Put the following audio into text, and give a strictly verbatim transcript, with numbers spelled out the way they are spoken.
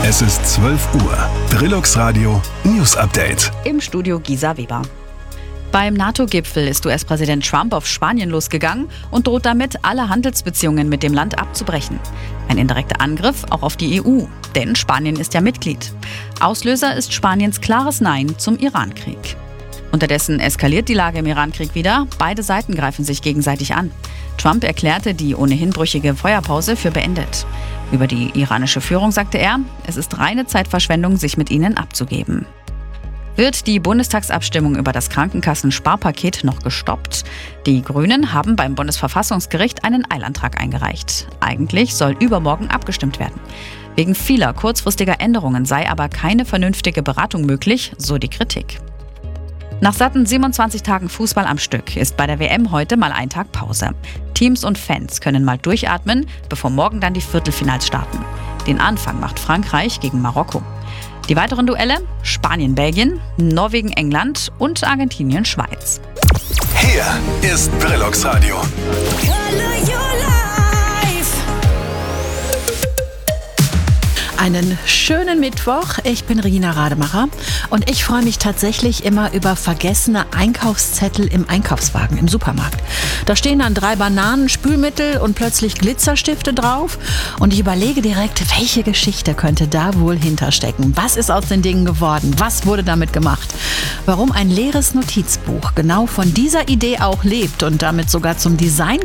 Es ist zwölf Uhr. Brillux Radio News Update. Im Studio Gisa Weber. Beim NATO-Gipfel ist U S-Präsident Trump auf Spanien losgegangen und droht damit, alle Handelsbeziehungen mit dem Land abzubrechen. Ein indirekter Angriff auch auf die E U, denn Spanien ist ja Mitglied. Auslöser ist Spaniens klares Nein zum Iran-Krieg. Unterdessen eskaliert die Lage im Iran-Krieg wieder. Beide Seiten greifen sich gegenseitig an. Trump erklärte die ohnehin brüchige Feuerpause für beendet. Über die iranische Führung sagte er, es ist reine Zeitverschwendung, sich mit ihnen abzugeben. Wird die Bundestagsabstimmung über das Krankenkassen-Sparpaket noch gestoppt? Die Grünen haben beim Bundesverfassungsgericht einen Eilantrag eingereicht. Eigentlich soll übermorgen abgestimmt werden. Wegen vieler kurzfristiger Änderungen sei aber keine vernünftige Beratung möglich, so die Kritik. Nach satten siebenundzwanzig Tagen Fußball am Stück ist bei der W M heute mal ein Tag Pause. Teams und Fans können mal durchatmen, bevor morgen dann die Viertelfinals starten. Den Anfang macht Frankreich gegen Marokko. Die weiteren Duelle: Spanien-Belgien, Norwegen-England und Argentinien-Schweiz. Hier ist Brillux Radio. Einen schönen Mittwoch. Ich bin Regina Rademacher und ich freue mich tatsächlich immer über vergessene Einkaufszettel im Einkaufswagen im Supermarkt. Da stehen dann drei Bananen, Spülmittel und plötzlich Glitzerstifte drauf und ich überlege direkt, welche Geschichte könnte da wohl hinterstecken? Was ist aus den Dingen geworden? Was wurde damit gemacht? Warum ein leeres Notizbuch genau von dieser Idee auch lebt und damit sogar zum Design